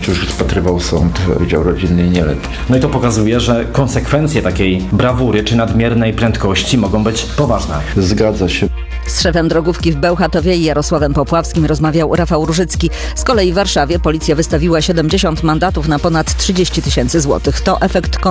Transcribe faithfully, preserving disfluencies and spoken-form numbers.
to już rozpatrywał sąd, Wydział Rodzinny i Nieletnich. No i to pokazuje, że konsekwencje takiej brawury czy nadmiernej prędkości mogą być poważne. Zgadza się. Z szefem drogówki w Bełchatowie i Jarosławem Popławskim rozmawiał Rafał Różycki. Z kolei w Warszawie policja wystawiła siedemdziesiąt mandatów na ponad trzydzieści tysięcy złotych. To efekt